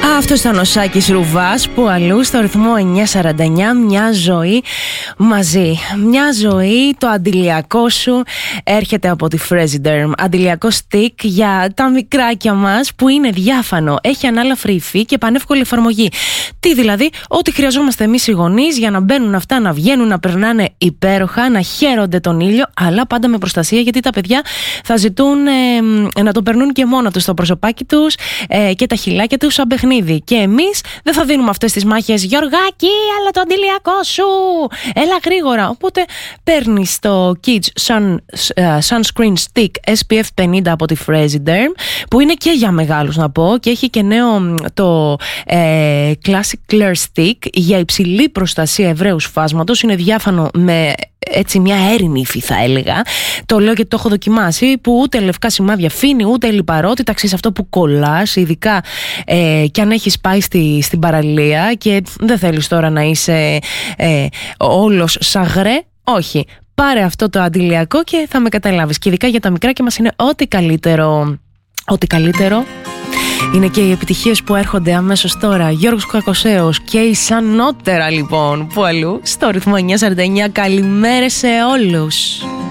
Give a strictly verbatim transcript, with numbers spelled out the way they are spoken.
Αυτό ήταν ο Σάκης Ρουβάς, που αλλού στο ρυθμό εννιά σαράντα εννιά. Μια ζωή μαζί. Μια ζωή, το αντιλιακό σου έρχεται από τη Fresiderm. Αντιλιακό stick για τα μικράκια μας, που είναι διάφανο, έχει ανάλαφρη υφή και πανεύκολη εφαρμογή. Τι δηλαδή? Ό,τι χρειαζόμαστε εμείς οι γονείς για να μπαίνουν αυτά, να βγαίνουν, να περνάνε υπέροχα, να χαίρονται τον ήλιο, αλλά πάντα με προστασία, γιατί τα παιδιά θα ζητούν ε, να το περνούν και μόνο τους στο προσωπάκι τους ε, και τα χυλάκια τους σαν παιχνίδι. Και εμείς δεν θα δίνουμε αυτές τις μάχες. Γιωργάκη, αλλά το αντιλιακό σου, έλα γρήγορα. Οπότε παίρνεις το Kids Sun, uh, Sunscreen Stick ες πι εφ πενήντα από τη Fresiderm, που είναι και για μεγάλους να πω, και έχει και νέο το ε, Classic Clear Stick για υψηλή προστασία ευρέους φάσματος. Είναι διάφανο με έτσι μια έρημη υφή, θα έλεγα. Το λέω γιατί το έχω δοκιμάσει, που ούτε λευκά σημάδια αφήνει, ούτε λιπαρότητα. Ξέρεις, αυτό που κολλάς, ειδικά ε, κι αν έχεις πάει στη, στην παραλία και δεν θέλεις τώρα να είσαι ε, όλος σαγρέ. Όχι, πάρε αυτό το αντιλιακό και θα με καταλάβεις. Και ειδικά για τα μικράκια μας είναι ό,τι καλύτερο. Ό,τι καλύτερο. Είναι και οι επιτυχίες που έρχονται αμέσως τώρα. Γιώργος Κακοσέος και η Σανότερα, λοιπόν, που αλλού στο ρυθμό εννιά σαράντα εννιά. Καλημέρες σε όλους.